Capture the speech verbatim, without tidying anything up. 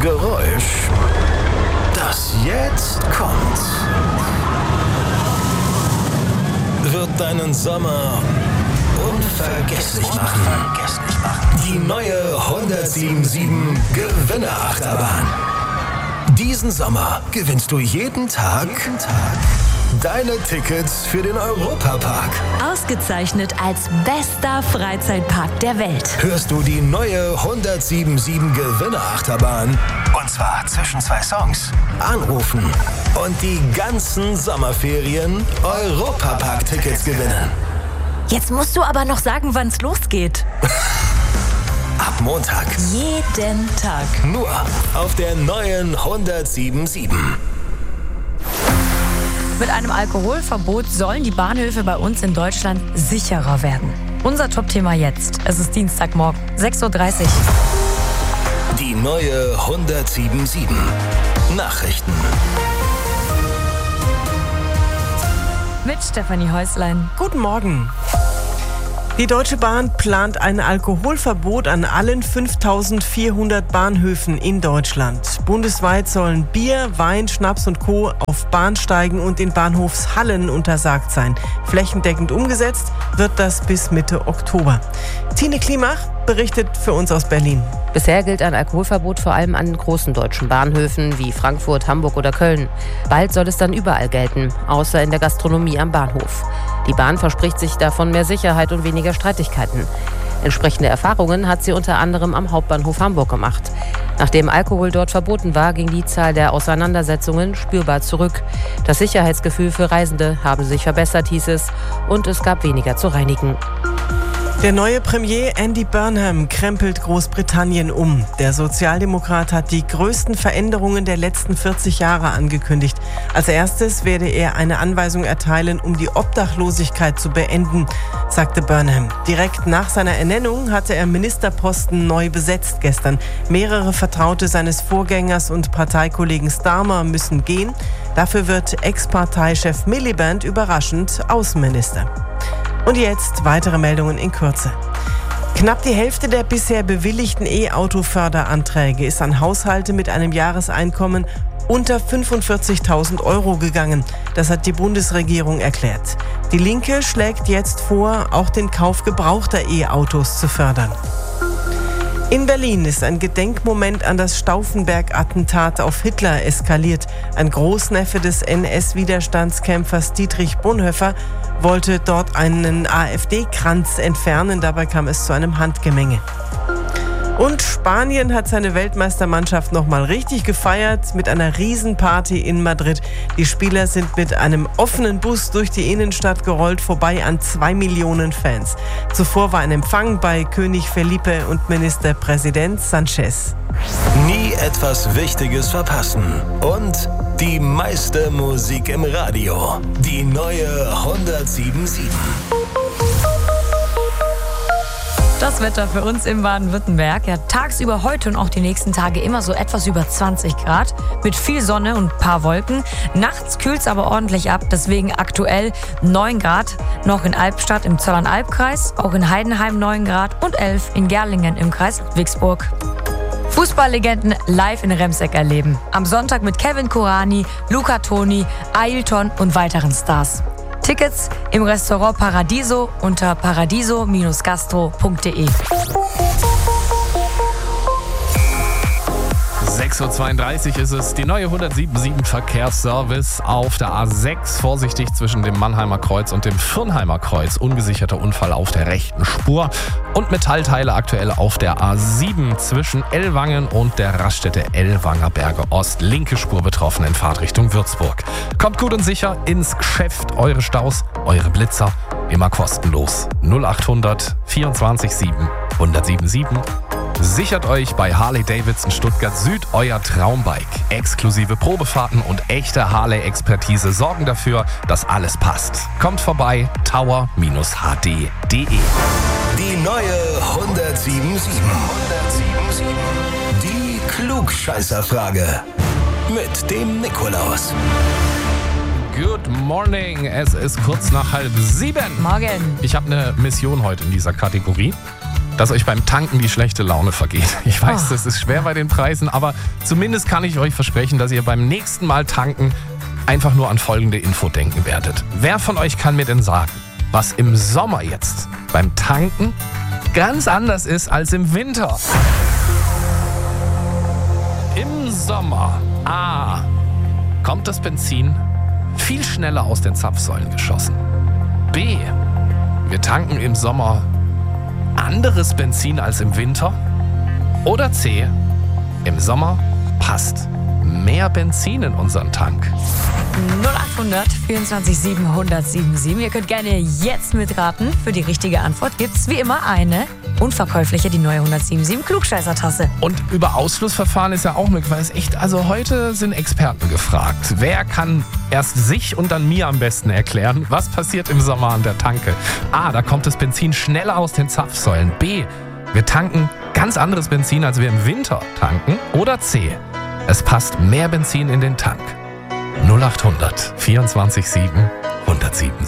Geräusch, das jetzt kommt, wird deinen Sommer unvergesslich machen. Die neue hundertsiebenundsiebzig Gewinnerachterbahn. Diesen Sommer gewinnst du jeden Tag, jeden Tag deine Tickets für den Europapark. Ausgezeichnet als bester Freizeitpark der Welt. Hörst du die neue hundertsiebenundsiebzig Gewinnerachterbahn? Und zwar zwischen zwei Songs. Anrufen und die ganzen Sommerferien Europapark-Tickets gewinnen. Jetzt musst du aber noch sagen, wann es losgeht. Ab Montag. Jeden Tag. Nur auf der neuen hundertsiebenundsiebzig. Mit einem Alkoholverbot sollen die Bahnhöfe bei uns in Deutschland sicherer werden. Unser Top-Thema jetzt. Es ist Dienstagmorgen, sechs Uhr dreißig. Die neue hundertsiebenundsiebzig. Nachrichten. Mit Stefanie Häuslein. Guten Morgen. Die Deutsche Bahn plant ein Alkoholverbot an allen fünftausendvierhundert Bahnhöfen in Deutschland. Bundesweit sollen Bier, Wein, Schnaps und Co. auf Bahnsteigen und in Bahnhofshallen untersagt sein. Flächendeckend umgesetzt wird das bis Mitte Oktober. Tine Klimach berichtet für uns aus Berlin. Bisher gilt ein Alkoholverbot vor allem an großen deutschen Bahnhöfen wie Frankfurt, Hamburg oder Köln. Bald soll es dann überall gelten, außer in der Gastronomie am Bahnhof. Die Bahn verspricht sich davon mehr Sicherheit und weniger Streitigkeiten. Entsprechende Erfahrungen hat sie unter anderem am Hauptbahnhof Hamburg gemacht. Nachdem Alkohol dort verboten war, ging die Zahl der Auseinandersetzungen spürbar zurück. Das Sicherheitsgefühl für Reisende habe sich verbessert, hieß es, und es gab weniger zu reinigen. Der neue Premier Andy Burnham krempelt Großbritannien um. Der Sozialdemokrat hat die größten Veränderungen der letzten vierzig Jahre angekündigt. Als erstes werde er eine Anweisung erteilen, um die Obdachlosigkeit zu beenden, sagte Burnham. Direkt nach seiner Ernennung hatte er Ministerposten neu besetzt gestern. Mehrere Vertraute seines Vorgängers und Parteikollegen Starmer müssen gehen. Dafür wird Ex-Parteichef Miliband überraschend Außenminister. Und jetzt weitere Meldungen in Kürze. Knapp die Hälfte der bisher bewilligten E-Auto-Förderanträge ist an Haushalte mit einem Jahreseinkommen unter fünfundvierzigtausend Euro gegangen. Das hat die Bundesregierung erklärt. Die Linke schlägt jetzt vor, auch den Kauf gebrauchter E-Autos zu fördern. In Berlin ist ein Gedenkmoment an das Stauffenberg-Attentat auf Hitler eskaliert. Ein Großneffe des N S-Widerstandskämpfers Dietrich Bonhoeffer wollte dort einen AfD-Kranz entfernen. Dabei kam es zu einem Handgemenge. Und Spanien hat seine Weltmeistermannschaft nochmal richtig gefeiert mit einer Riesenparty in Madrid. Die Spieler sind mit einem offenen Bus durch die Innenstadt gerollt, vorbei an zwei Millionen Fans. Zuvor war ein Empfang bei König Felipe und Ministerpräsident Sanchez. Nie etwas Wichtiges verpassen. Und die meiste Musik im Radio. Die neue hundertsiebenundsiebzig. Das Wetter für uns im Baden-Württemberg. Ja, tagsüber heute und auch die nächsten Tage immer so etwas über zwanzig Grad. Mit viel Sonne und ein paar Wolken. Nachts kühlt es aber ordentlich ab. Deswegen aktuell neun Grad. Noch in Albstadt im Zollern-Albkreis. Auch in Heidenheim neun Grad. Und elf in Gerlingen im Kreis Ludwigsburg. Fußballlegenden live in Remseck erleben. Am Sonntag mit Kevin Kurani, Luca Toni, Ailton und weiteren Stars. Tickets im Restaurant Paradiso unter paradiso Bindestrich gastro Punkt de. sechs Uhr zweiunddreißig ist es, die neue hundertsiebenundsiebzig Verkehrsservice auf der A sechs. Vorsichtig zwischen dem Mannheimer Kreuz und dem Firnheimer Kreuz. Ungesicherter Unfall auf der rechten Spur. Und Metallteile aktuell auf der A sieben zwischen Ellwangen und der Raststätte Ellwanger Berge Ost. Linke Spur betroffen in Fahrtrichtung Würzburg. Kommt gut und sicher ins Geschäft. Eure Staus, eure Blitzer, immer kostenlos. null achthundert vierundzwanzig sieben hundertsiebenundsiebzig. Sichert euch bei Harley-Davidson Stuttgart Süd euer Traumbike. Exklusive Probefahrten und echte Harley-Expertise sorgen dafür, dass alles passt. Kommt vorbei, tower H D Punkt de. Die neue hundertsiebenundsiebzig. Die Klugscheißerfrage mit dem Nikolaus. Good morning, es ist kurz nach halb sieben. Morgen. Ich habe eine Mission heute in dieser Kategorie. dass euch beim Tanken die schlechte Laune vergeht. Ich weiß, das ist schwer bei den Preisen, aber zumindest kann ich euch versprechen, dass ihr beim nächsten Mal tanken einfach nur an folgende Info denken werdet. Wer von euch kann mir denn sagen, was im Sommer jetzt beim Tanken ganz anders ist als im Winter? Im Sommer A. kommt das Benzin viel schneller aus den Zapfsäulen geschossen. B. Wir tanken im Sommer anderes Benzin als im Winter. Oder C. Im Sommer passt mehr Benzin in unseren Tank. null achthundert vierundzwanzig siebenhundert siebenundsiebzig. Ihr könnt gerne jetzt mitraten. Für die richtige Antwort gibt es wie immer eine unverkäufliche, die neue hundertsiebenundsiebzig Klugscheißer-Tasse. Und über Ausschlussverfahren ist ja auch möglich, weil es echt, also heute sind Experten gefragt. Wer kann erst sich und dann mir am besten erklären, was passiert im Sommer an der Tanke? A, da kommt das Benzin schneller aus den Zapfsäulen. B, wir tanken ganz anderes Benzin, als wir im Winter tanken. Oder C, es passt mehr Benzin in den Tank. null achthundert vierundzwanzig sieben hundertsiebenundsiebzig.